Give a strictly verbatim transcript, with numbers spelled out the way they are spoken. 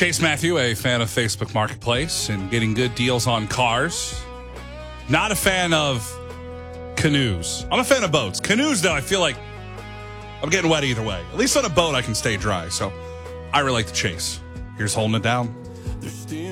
Chase Matthew, a fan of Facebook Marketplace and getting good deals on cars. Not a fan of canoes. I'm a fan of boats. Canoes, though, I feel like I'm getting wet either way. At least on a boat, I can stay dry. So I really like the Chase. Here's holding it down.